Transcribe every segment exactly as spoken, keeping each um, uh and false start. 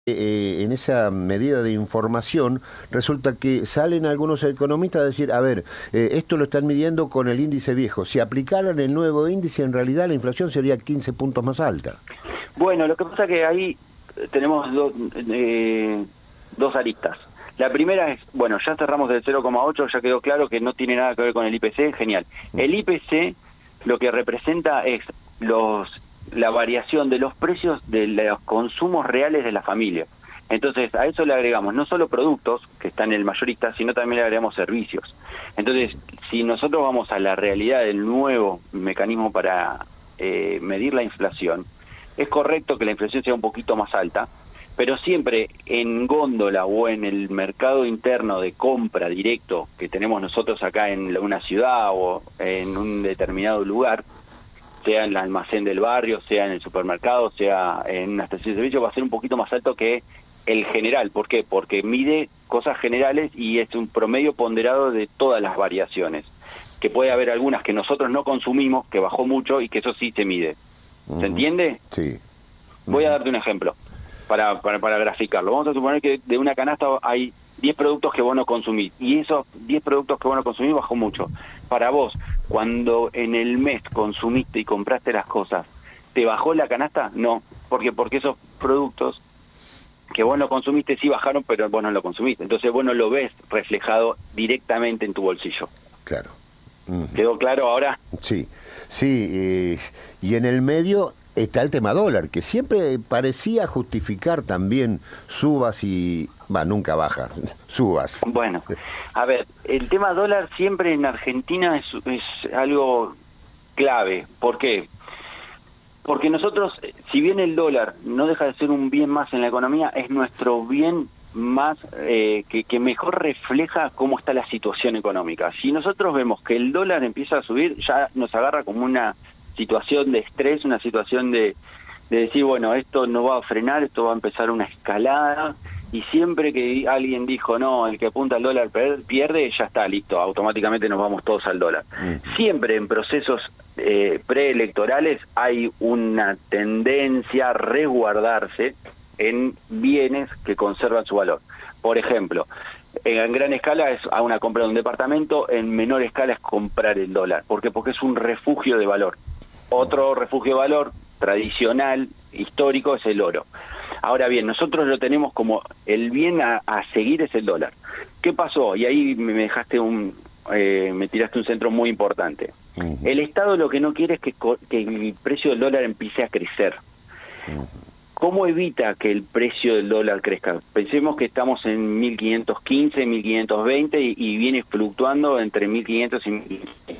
Eh, en esa medida de información resulta que salen algunos economistas a decir, a ver, eh, esto lo están midiendo con el índice viejo, si aplicaran el nuevo índice en realidad la inflación sería quince puntos más alta. Bueno, lo que pasa es que ahí tenemos do, eh, dos aristas. La primera es, bueno, ya cerramos del cero coma ocho, ya quedó claro que no tiene nada que ver con el I P C, genial. El I P C lo que representa es los la variación de los precios de los consumos reales de la familia. Entonces, a eso le agregamos no solo productos, que están en el mayorista, sino también le agregamos servicios. Entonces, si nosotros vamos a la realidad del nuevo mecanismo para eh, medir la inflación, es correcto que la inflación sea un poquito más alta, pero siempre en góndola o en el mercado interno de compra directo que tenemos nosotros acá en una ciudad o en un determinado lugar, sea en el almacén del barrio, sea en el supermercado, sea en una estación de servicio, va a ser un poquito más alto que el general. ¿Por qué? Porque mide cosas generales y es un promedio ponderado de todas las variaciones, que puede haber algunas que nosotros no consumimos, que bajó mucho y que eso sí se mide. ¿Se uh-huh. entiende? Sí. Uh-huh. Voy a darte un ejemplo para, para, para graficarlo. Vamos a suponer que de una canasta hay diez productos que vos no consumís, y esos diez productos que vos no consumís bajó mucho. Para vos, cuando en el mes consumiste y compraste las cosas, ¿te bajó la canasta? No, porque porque esos productos que vos no consumiste sí bajaron, pero vos no lo consumiste. Entonces vos no lo ves reflejado directamente en tu bolsillo. Claro. Uh-huh. ¿Quedó claro ahora? Sí, sí, eh, y en el medio está el tema dólar, que siempre parecía justificar también subas y... va, nunca baja, subas. Bueno, a ver, el tema dólar siempre en Argentina es, es algo clave. ¿Por qué? Porque nosotros, si bien el dólar no deja de ser un bien más en la economía, es nuestro bien más eh, que, que mejor refleja cómo está la situación económica. Si nosotros vemos que el dólar empieza a subir, ya nos agarra como una situación de estrés, una situación de, de decir, bueno, esto no va a frenar, esto va a empezar una escalada, y siempre que alguien dijo, no, el que apunta al dólar pierde, ya está, listo, automáticamente nos vamos todos al dólar. Mm. Siempre en procesos eh, preelectorales hay una tendencia a resguardarse en bienes que conservan su valor. Por ejemplo, en gran escala es a una compra de un departamento, en menor escala es comprar el dólar. ¿Por qué? Porque es un refugio de valor. Otro refugio de valor tradicional, histórico, es el oro. Ahora bien, nosotros lo tenemos como el bien a, a seguir es el dólar. ¿Qué pasó? Y ahí me dejaste un, eh, me tiraste un centro muy importante. Uh-huh. El Estado lo que no quiere es que, que el precio del dólar empiece a crecer. Uh-huh. ¿Cómo evita que el precio del dólar crezca? Pensemos que estamos en mil quinientos quince, mil quinientos veinte y, y viene fluctuando entre mil quinientos y mil quinientos.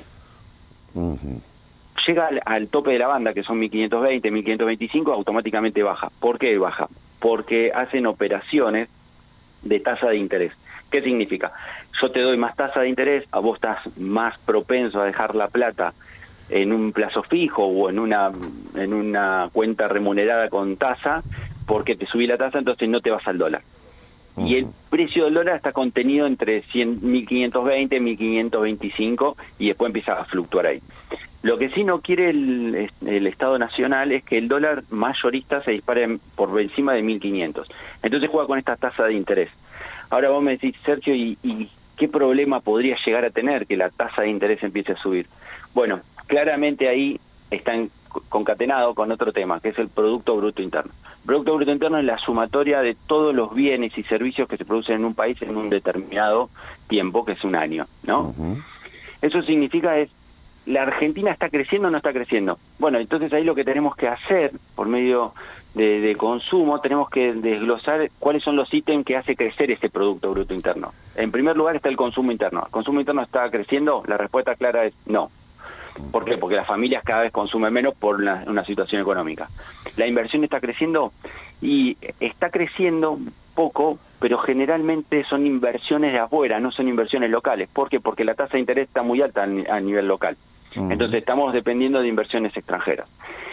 Uh-huh. Llega al, al tope de la banda, que son mil quinientos veinte, mil quinientos veinticinco, automáticamente baja. ¿Por qué baja? Porque hacen operaciones de tasa de interés. ¿Qué significa? Yo te doy más tasa de interés, a vos estás más propenso a dejar la plata en un plazo fijo o en una en una cuenta remunerada con tasa, porque te subí la tasa, entonces no te vas al dólar. Uh-huh. Y el precio del dólar está contenido entre mil quinientos veinte, mil quinientos veinticinco y después empieza a fluctuar ahí. Lo que sí no quiere el, el Estado Nacional es que el dólar mayorista se dispare por encima de mil quinientos. Entonces juega con esta tasa de interés. Ahora vos me decís, Sergio, ¿y, y qué problema podría llegar a tener que la tasa de interés empiece a subir? Bueno, claramente ahí están concatenado con otro tema, que es el Producto Bruto Interno. El Producto Bruto Interno es la sumatoria de todos los bienes y servicios que se producen en un país en un determinado tiempo, que es un año, ¿no? Uh-huh. Eso significa es, ¿la Argentina está creciendo o no está creciendo? Bueno, entonces ahí lo que tenemos que hacer, por medio de, de consumo, tenemos que desglosar cuáles son los ítems que hace crecer ese Producto Bruto Interno. En primer lugar está el consumo interno. ¿El consumo interno está creciendo? La respuesta clara es no. ¿Por qué? Porque las familias cada vez consumen menos por una, una situación económica. ¿La inversión está creciendo? Y está creciendo poco, pero generalmente son inversiones de afuera, no son inversiones locales. ¿Por qué? Porque la tasa de interés está muy alta a nivel local. Uh-huh. Entonces estamos dependiendo de inversiones extranjeras.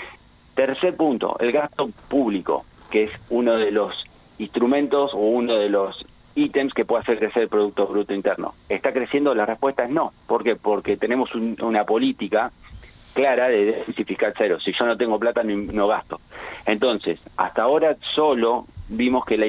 Tercer punto, el gasto público, que es uno de los instrumentos o uno de los ítems que puede hacer crecer el Producto Bruto Interno. ¿Está creciendo? La respuesta es no. ¿Por qué? Porque tenemos un, una política clara de déficit fiscal cero. Si yo no tengo plata, no, no gasto. Entonces, hasta ahora solo vimos que la